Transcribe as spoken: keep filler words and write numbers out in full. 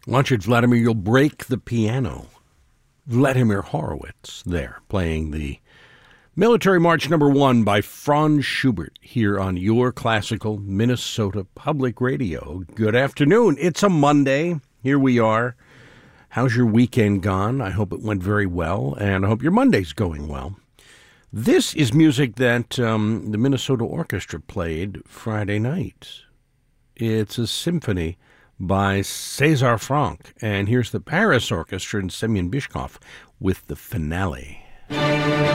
Watch it, Vladimir, you'll break the piano. Vladimir Horowitz there, playing the Military March Number One by Franz Schubert here on your classical Minnesota Public Radio. Good afternoon. It's a Monday. Here we are. How's your weekend gone? I hope it went very well, and I hope your Monday's going well. This is music that um, the Minnesota Orchestra played Friday night. It's a symphony by César Franck, and here's the Paris Orchestra and Semyon Bishkov with the finale.